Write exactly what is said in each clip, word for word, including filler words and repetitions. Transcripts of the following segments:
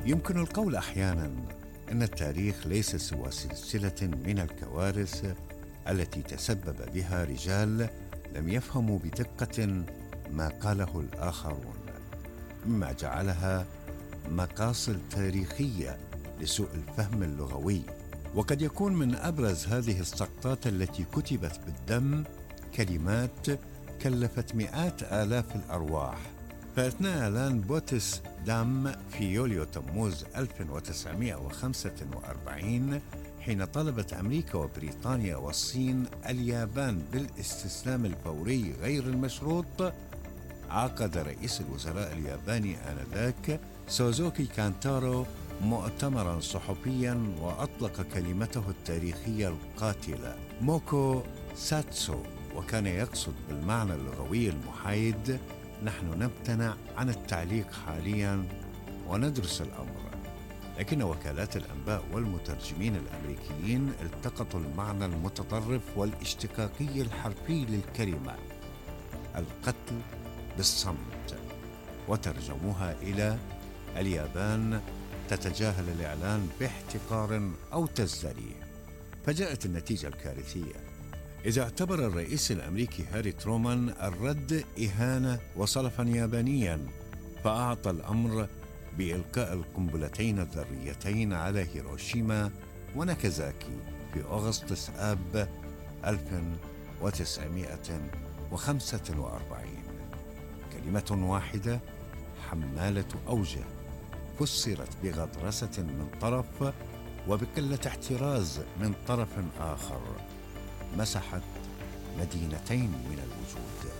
يمكن القول أحيانا إن التاريخ ليس سوى سلسلة من الكوارث التي تسبب بها رجال لم يفهموا بدقة ما قاله الآخرون، مما جعلها مقاصد تاريخية لسوء الفهم اللغوي. وقد يكون من أبرز هذه السقطات التي كتبت بالدم كلمات كلفت مئات آلاف الأرواح. فأثناء إعلان بوتس دام في يوليو تموز ألف وتسعمائة وخمسة وأربعين، حين طلبت أمريكا وبريطانيا والصين اليابان بالاستسلام الفوري غير المشروط، عقد رئيس الوزراء الياباني آنذاك سوزوكي كانتارو مؤتمراً صحفياً وأطلق كلمته التاريخية القاتلة موكو ساتسو، وكان يقصد بالمعنى اللغوي المحايد: نحن نمتنع عن التعليق حالياً وندرس الأمر. لكن وكالات الأنباء والمترجمين الأمريكيين التقطوا المعنى المتطرف والاشتقاقي الحرفي للكلمة القتل بالصمت وترجموها إلى اليابان تتجاهل الإعلان باحتقار أو تزدري. فجاءت النتيجة الكارثية. إذا اعتبر الرئيس الأمريكي هاري ترومان الرد إهانة وصلفا يابانيا، فأعطى الأمر بإلقاء القنبلتين الذريتين على هيروشيما وناكازاكي في أغسطس آب ألف وتسعمائة وخمسة وأربعين. كلمة واحدة حمالة أوجه فسرت بغطرسة من طرف وبقلة احتراز من طرف آخر، مسحت مدينتين من الوجود.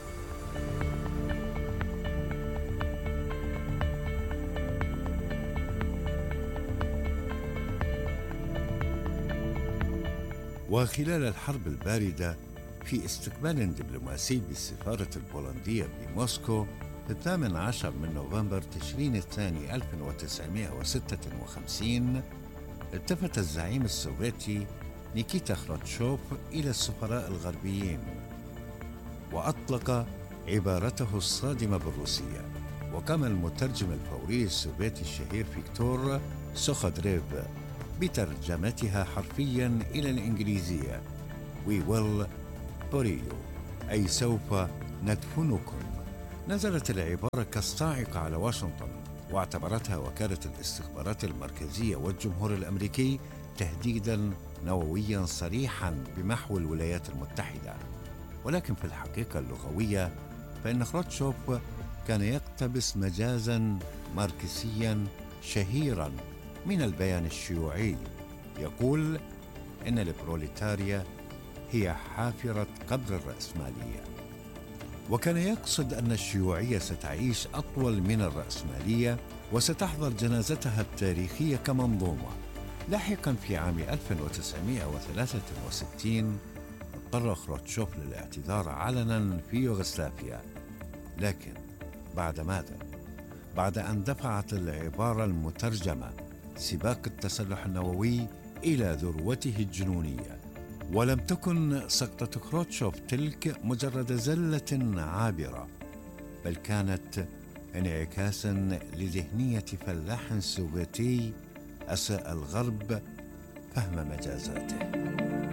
وخلال الحرب الباردة، في استقبال دبلوماسي بالسفارة البولندية بموسكو في الثامن عشر من نوفمبر تشرين الثاني ألف وتسعمائة وستة وخمسين، التفت الزعيم السوفيتي نيكيتا خروتشوف إلى السفراء الغربيين وأطلق عبارته الصادمة بالروسية. وقام المترجم الفوري السوفيتي الشهير فيكتور سوخودريف بترجمتها حرفياً إلى الإنجليزية: We will bury you، أي سوف ندفنكم. نزلت العبارة كالصاعقة على واشنطن، واعتبرتها وكالة الاستخبارات المركزية والجمهور الأمريكي تهديداً نووياً صريحاً بمحو الولايات المتحدة. ولكن في الحقيقة اللغوية فإن خروتشوف كان يقتبس مجازاً ماركسياً شهيراً من البيان الشيوعي يقول إن البروليتاريا هي حافرة قبر الرأسمالية. وكان يقصد أن الشيوعية ستعيش أطول من الرأسمالية وستحضر جنازتها التاريخية كمنظومة. لاحقا في عام ألف وتسعمائة وثلاثة وستين اضطر خروتشوف للاعتذار علنا في يوغوسلافيا. لكن بعد ماذا؟ بعد أن دفعت العبارة المترجمة سباق التسلح النووي إلى ذروته الجنونية. ولم تكن سقطة خروتشوف تلك مجرد زلة عابرة، بل كانت انعكاسا لذهنية فلاح سوفيتي أساء الغرب فهم مجازاته.